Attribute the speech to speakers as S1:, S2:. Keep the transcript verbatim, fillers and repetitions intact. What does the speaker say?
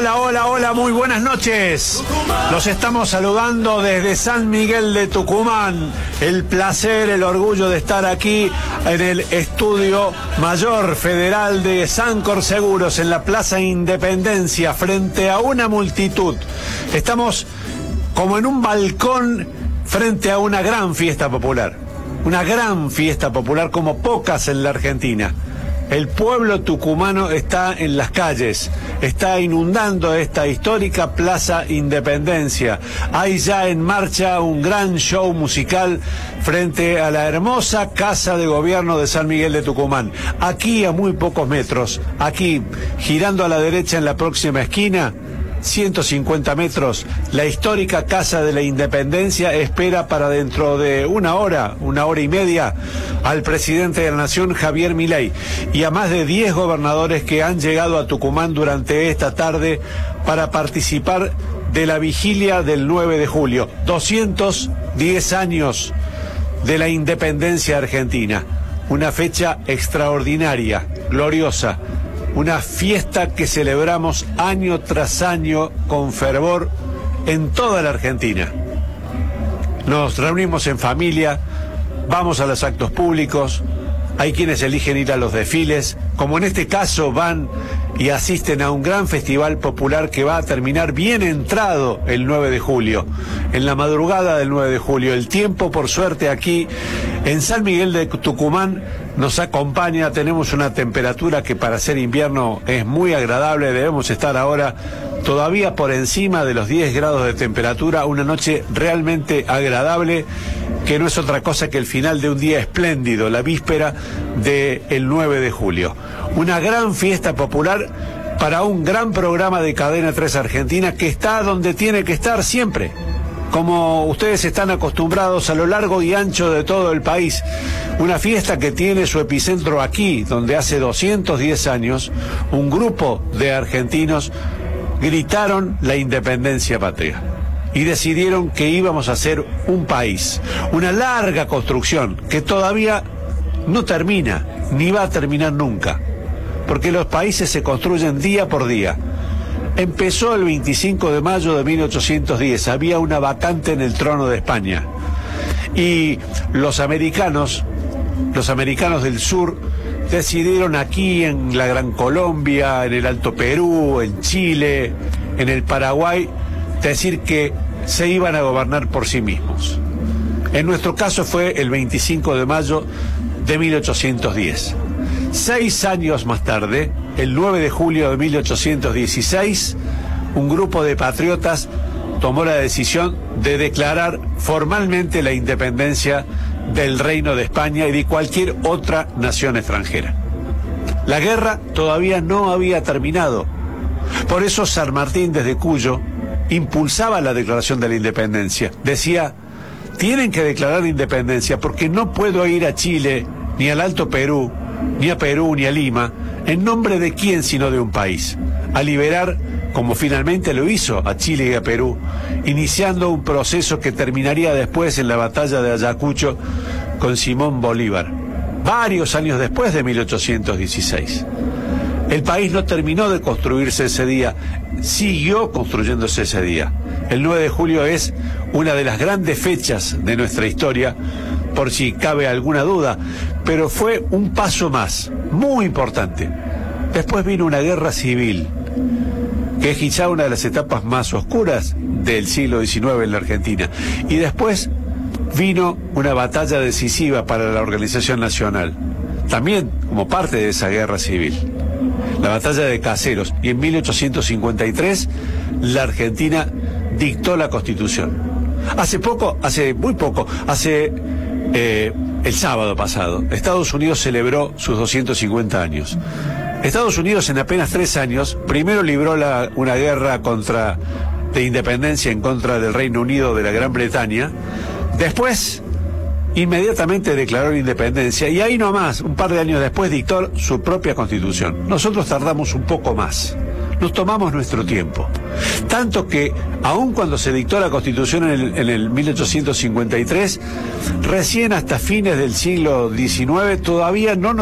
S1: Hola, hola, hola, muy buenas noches. Los estamos saludando desde San Miguel de Tucumán. El placer, el orgullo de estar aquí en el Estudio Mayor Federal de Sancor Seguros, en la Plaza Independencia, frente a una multitud. Estamos como en un balcón frente a una gran fiesta popular. Una gran fiesta popular como pocas en la Argentina. El pueblo tucumano está en las calles, está inundando esta histórica Plaza Independencia. Hay ya en marcha un gran show musical frente a la hermosa Casa de Gobierno de San Miguel de Tucumán. Aquí a muy pocos metros, aquí girando a la derecha en la próxima esquina, ciento cincuenta metros, la histórica Casa de la Independencia espera para dentro de una hora, una hora y media, al presidente de la Nación, Javier Milei, y a más de diez gobernadores que han llegado a Tucumán durante esta tarde para participar de la vigilia del nueve de julio. doscientos diez años de la independencia argentina. Una fecha extraordinaria, gloriosa. Una fiesta que celebramos año tras año con fervor en toda la Argentina. Nos reunimos en familia, vamos a los actos públicos, hay quienes eligen ir a los desfiles, como en este caso van y asisten a un gran festival popular que va a terminar bien entrado el nueve de julio, en la madrugada del nueve de julio. El tiempo, por suerte, aquí en San Miguel de Tucumán nos acompaña, tenemos una temperatura que para ser invierno es muy agradable, debemos estar ahora todavía por encima de los diez grados de temperatura, una noche realmente agradable, que no es otra cosa que el final de un día espléndido, la víspera del nueve de julio. Una gran fiesta popular para un gran programa de Cadena tres Argentina que está donde tiene que estar siempre, como ustedes están acostumbrados a lo largo y ancho de todo el país. Una fiesta que tiene su epicentro aquí, donde hace doscientos diez años un grupo de argentinos gritaron la independencia patria y decidieron que íbamos a ser un país. Una larga construcción que todavía no termina, ni va a terminar nunca, porque los países se construyen día por día. Empezó el veinticinco de mayo de mil ochocientos diez, había una vacante en el trono de España. Y los americanos, los americanos del sur, decidieron aquí en la Gran Colombia, en el Alto Perú, en Chile, en el Paraguay, decir que se iban a gobernar por sí mismos. En nuestro caso fue el veinticinco de mayo de mil ochocientos diez. Seis años más tarde, el nueve de julio de mil ochocientos dieciséis, un grupo de patriotas tomó la decisión de declarar formalmente la independencia del Reino de España y de cualquier otra nación extranjera. La guerra todavía no había terminado. Por eso San Martín, desde Cuyo, impulsaba la declaración de la independencia. Decía, tienen que declarar la independencia porque no puedo ir a Chile, ni al Alto Perú, ni a Perú, ni a Lima, en nombre de quién sino de un país, a liberar, como finalmente lo hizo, a Chile y a Perú, iniciando un proceso que terminaría después en la batalla de Ayacucho con Simón Bolívar, varios años después de mil ochocientos dieciséis. El país no terminó de construirse ese día, siguió construyéndose ese día. El nueve de julio es una de las grandes fechas de nuestra historia, por si cabe alguna duda, pero fue un paso más, muy importante. Después vino una guerra civil, que es quizá una de las etapas más oscuras del siglo diecinueve en la Argentina. Y después vino una batalla decisiva para la organización nacional, también como parte de esa guerra civil, la batalla de Caseros. Y en mil ochocientos cincuenta y tres la Argentina dictó la Constitución. Hace poco, hace muy poco, hace eh, el sábado pasado, Estados Unidos celebró sus doscientos cincuenta años. Estados Unidos en apenas tres años, primero libró la, una guerra contra, de independencia en contra del Reino Unido de la Gran Bretaña, después inmediatamente declaró la independencia y ahí nomás, un par de años después, dictó su propia Constitución. Nosotros tardamos un poco más, nos tomamos nuestro tiempo, tanto que aun cuando se dictó la Constitución en el, en el mil ochocientos cincuenta y tres, recién hasta fines del siglo diecinueve todavía no nos